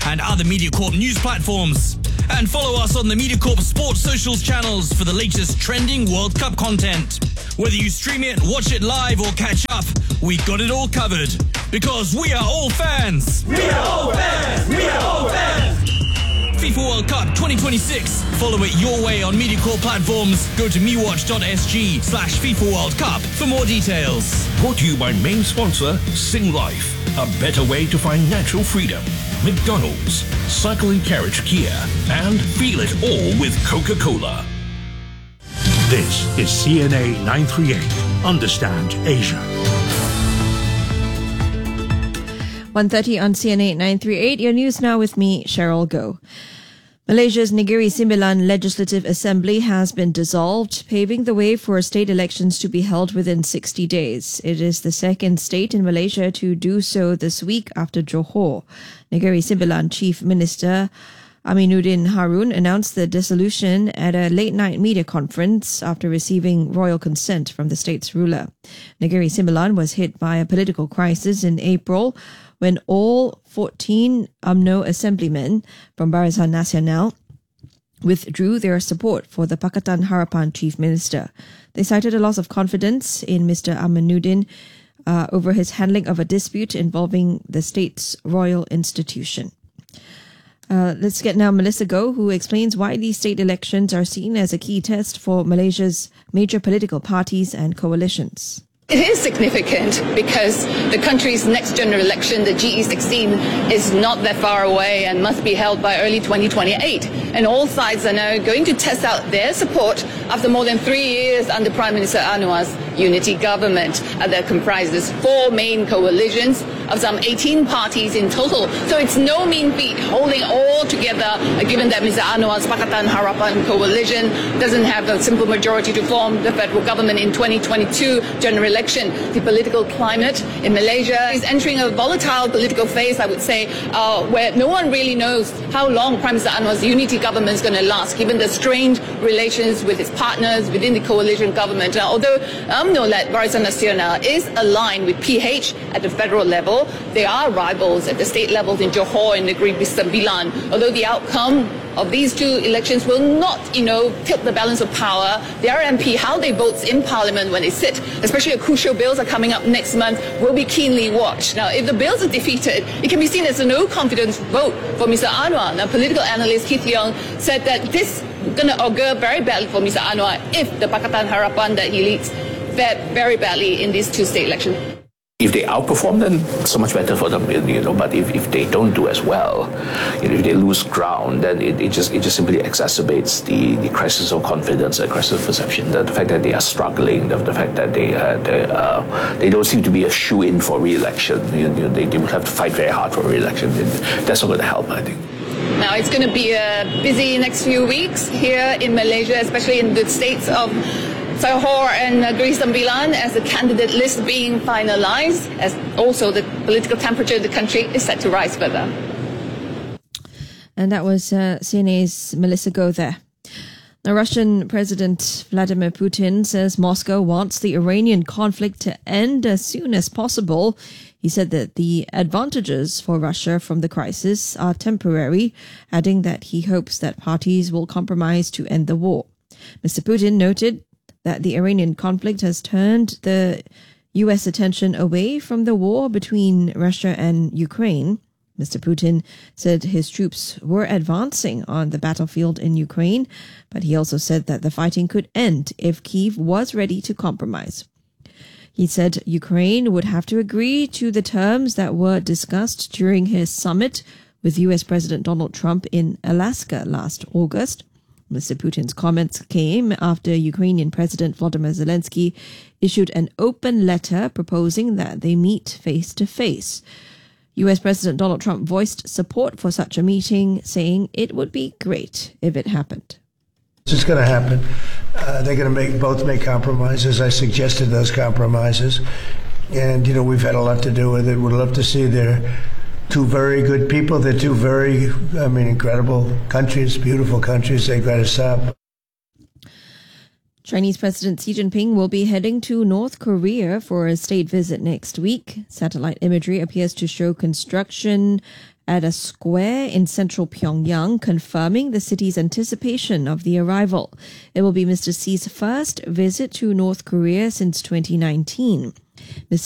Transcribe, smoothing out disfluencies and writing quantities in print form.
and other MediaCorp news platforms. And follow us on the MediaCorp Sports Socials channels for the latest trending World Cup content. Whether you stream it, watch it live or catch up, we got it all covered. Because we are all fans. We are all fans. We are all fans. FIFA World Cup 2026. Follow it your way on MediaCorp platforms. Go to mewatch.sg/FIFA World Cup for more details. Brought to you by main sponsor Sing Life. A better way to find natural freedom. McDonald's, Cycle and Carriage Kia, and feel it all with Coca-Cola. This is CNA 938. Understand Asia. 1:30 on CNA 938. Your news now with me, Cheryl Goh. Malaysia's Negeri Sembilan Legislative Assembly has been dissolved, paving the way for state elections to be held within 60 days. It is the second state in Malaysia to do so this week after Johor. Negeri Sembilan Chief Minister Aminuddin Harun announced the dissolution at a late-night media conference after receiving royal consent from the state's ruler. Negeri Sembilan was hit by a political crisis in April when all 14 UMNO assemblymen from Barisan Nasional withdrew their support for the Pakatan Harapan chief minister. They cited a loss of confidence in Mr. Aminuddin over his handling of a dispute involving the state's royal institution. Let's get now Melissa Goh, who explains why these state elections are seen as a key test for Malaysia's major political parties and coalitions. It is significant because the country's next general election, the GE16, is not that far away and must be held by early 2028. And all sides are now going to test out their support after more than 3 years under Prime Minister Anwar's unity government that comprises 4 main coalitions of some 18 parties in total. So it's no mean feat holding all together, given that Mr. Anwar's Pakatan Harapan coalition doesn't have a simple majority to form the federal government in 2022 general election. The political climate in Malaysia is entering a volatile political phase, I would say, where no one really knows how long Prime Minister Anwar's unity government is going to last, given the strained relations with its partners within the coalition government. Although UMNO-led Barisan Nasional is aligned with PH at the federal level, they are rivals at the state levels in Johor and Negeri Sembilan. Although the outcome of these two elections will not, tilt the balance of power, their MP, how they vote in Parliament when they sit, especially crucial bills are coming up next month, will be keenly watched. Now, if the bills are defeated, it can be seen as a no-confidence vote for Mr. Anwar. Now, political analyst Keith Leong said that this is going to augur very badly for Mr. Anwar if the Pakatan Harapan that he leads fared very badly in these two state elections. If they outperform, then so much better for them, But if they don't do as well, if they lose ground, then it just simply exacerbates the crisis of confidence, the crisis of perception. The fact that they are struggling, the fact that they don't seem to be a shoe-in for re-election. They would have to fight very hard for re-election. That's not going to help, I think. Now, it's going to be a busy next few weeks here in Malaysia, especially in the states of Johor and Negeri Sembilan, as the candidate list being finalized, as also the political temperature of the country is set to rise further. And that was CNA's Melissa Goh there. The Russian President Vladimir Putin says Moscow wants the Iranian conflict to end as soon as possible. He said that the advantages for Russia from the crisis are temporary, adding that he hopes that parties will compromise to end the war. Mr. Putin noted that the Iranian conflict has turned the U.S. attention away from the war between Russia and Ukraine. Mr. Putin said his troops were advancing on the battlefield in Ukraine, but he also said that the fighting could end if Kyiv was ready to compromise. He said Ukraine would have to agree to the terms that were discussed during his summit with U.S. President Donald Trump in Alaska last August. Mr. Putin's comments came after Ukrainian President Volodymyr Zelensky issued an open letter proposing that they meet face-to-face. U.S. President Donald Trump voiced support for such a meeting, saying it would be great if it happened. It's going to happen. They're going to both make compromises. I suggested those compromises. And, we've had a lot to do with it. We'd love to see their two very good people. They're two very, incredible countries, beautiful countries. They've got to stop. Chinese President Xi Jinping will be heading to North Korea for a state visit next week. Satellite imagery appears to show construction at a square in central Pyongyang, confirming the city's anticipation of the arrival. It will be Mr. Xi's first visit to North Korea since 2019. Mr.